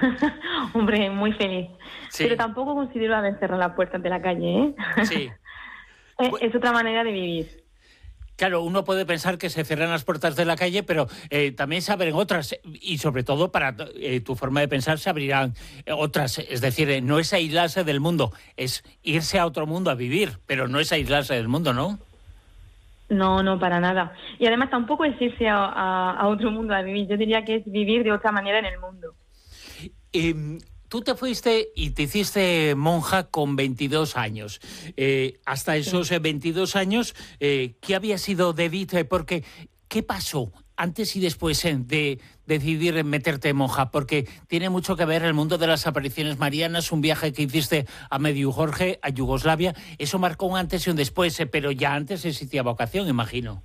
Hombre, muy feliz. Sí. Pero tampoco considero haber cerrado las puertas de la calle, ¿eh? Sí. Es otra manera de vivir. Claro, uno puede pensar que se cierran las puertas de la calle, pero también se abren otras y sobre todo para tu forma de pensar se abrirán otras. Es decir, no es aislarse del mundo, es irse a otro mundo a vivir, pero no es aislarse del mundo, ¿no? No, no, para nada. Y además tampoco es irse a otro mundo a vivir. Yo diría que es vivir de otra manera en el mundo. Tú te fuiste y te hiciste monja con 22 años. Hasta esos 22 años, ¿qué había sido de Edith? Porque, ¿qué pasó antes y después de decidir meterte monja? Porque tiene mucho que ver el mundo de las apariciones marianas, un viaje que hiciste a Medjugorje, a Yugoslavia. Eso marcó un antes y un después, pero ya antes existía vocación, imagino.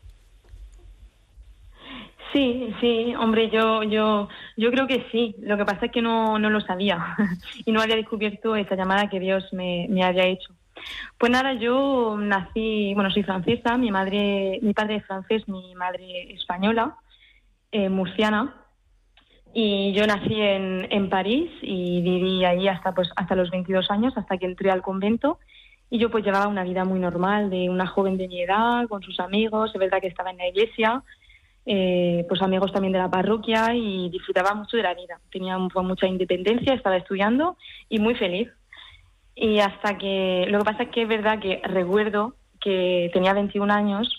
Sí, sí, hombre, yo creo que sí. Lo que pasa es que no lo sabía y no había descubierto esa llamada que Dios me había hecho. Pues nada, yo nací, bueno, soy francesa, mi padre es francés, mi madre española, murciana, y yo nací en París y viví ahí hasta los 22 años, hasta que entré al convento. Y yo pues llevaba una vida muy normal de una joven de mi edad, con sus amigos, es verdad que estaba en la iglesia, pues amigos también de la parroquia y disfrutaba mucho de la vida. Tenía mucha independencia, estaba estudiando y muy feliz. Y hasta que... Lo que pasa es que es verdad que recuerdo que tenía 21 años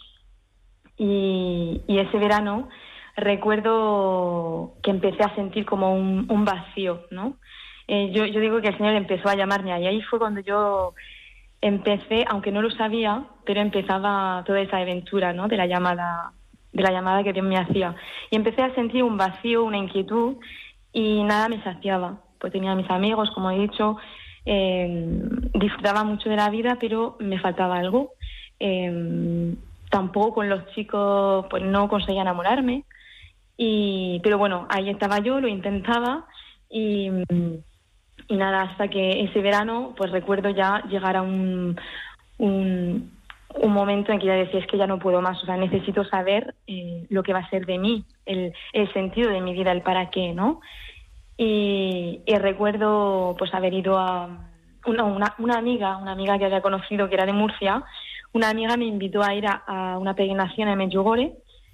y ese verano recuerdo que empecé a sentir como un vacío, ¿no? Yo digo que el Señor empezó a llamarme y ahí fue cuando yo empecé, aunque no lo sabía, pero empezaba toda esa aventura, ¿no? De la llamada que Dios me hacía. Y empecé a sentir un vacío, una inquietud, y nada me saciaba. Pues tenía a mis amigos, como he dicho, disfrutaba mucho de la vida, pero me faltaba algo. Tampoco con los chicos, pues no conseguía enamorarme. Pero bueno, ahí estaba yo, lo intentaba, y nada, hasta que ese verano, pues recuerdo ya llegar a un momento en que ya decía, es que ya no puedo más, o sea, necesito saber lo que va a ser de mí, el sentido de mi vida, el para qué, ¿no? Y recuerdo pues haber ido a una amiga que había conocido que era de Murcia, una amiga me invitó a ir a una peregrinación en Medjugorje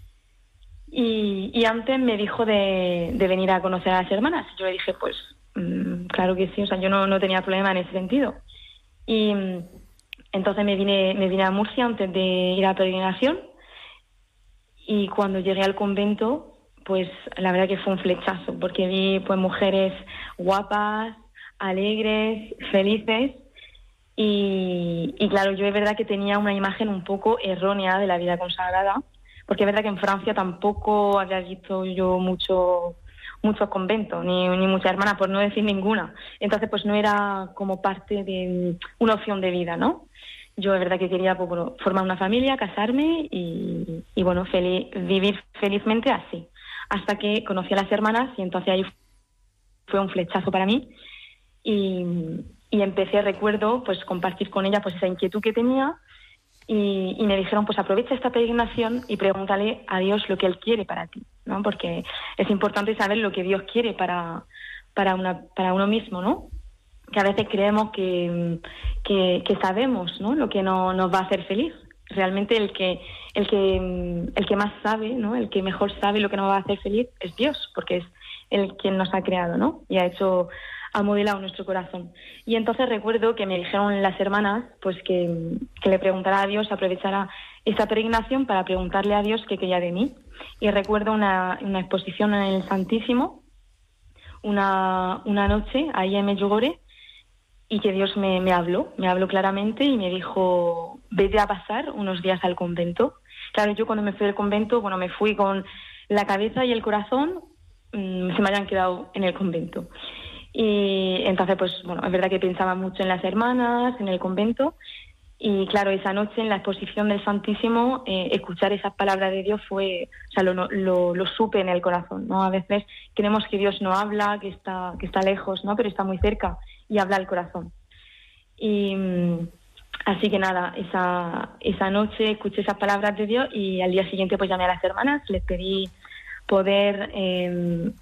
y antes me dijo de venir a conocer a las hermanas. Yo le dije, pues claro que sí, o sea, yo no tenía problema en ese sentido. Y entonces me vine a Murcia antes de ir a la peregrinación y cuando llegué al convento, pues la verdad que fue un flechazo, porque vi pues mujeres guapas, alegres, felices y claro, yo es verdad que tenía una imagen un poco errónea de la vida consagrada, porque es verdad que en Francia tampoco había visto yo muchos conventos, ni muchas hermanas, por no decir ninguna. Entonces, pues no era como parte de una opción de vida, ¿no? Yo es verdad que quería pues, bueno, formar una familia, casarme y bueno, vivir felizmente así. Hasta que conocí a las hermanas y entonces ahí fue un flechazo para mí y empecé, recuerdo, pues compartir con ellas pues esa inquietud que tenía y me dijeron, pues aprovecha esta peregrinación y pregúntale a Dios lo que Él quiere para ti, ¿no? Porque es importante saber lo que Dios quiere para uno mismo, ¿no? Que a veces creemos que sabemos, ¿no? Lo que nos va a hacer feliz. Realmente el que más sabe, ¿no? El que mejor sabe lo que nos va a hacer feliz es Dios, porque es Él quien nos ha creado, ¿no? Y ha modelado nuestro corazón. Y entonces recuerdo que me dijeron las hermanas pues que le preguntara a Dios, aprovechara esta peregrinación para preguntarle a Dios qué quería de mí. Y recuerdo una exposición en el Santísimo, una noche ahí en Medjugorje, y que Dios me habló claramente y me dijo, vete a pasar unos días al convento. Claro, yo cuando me fui del convento, bueno, me fui con la cabeza y el corazón, se me habían quedado en el convento. Y entonces, pues, bueno, es verdad que pensaba mucho en las hermanas, en el convento, y claro, esa noche en la exposición del Santísimo, escuchar esas palabras de Dios fue, o sea, lo supe en el corazón, ¿no? A veces creemos que Dios no habla, que está lejos, ¿no? Pero está muy cerca y habla al corazón. Y así que nada, esa noche escuché esas palabras de Dios y al día siguiente pues llamé a las hermanas, les pedí poder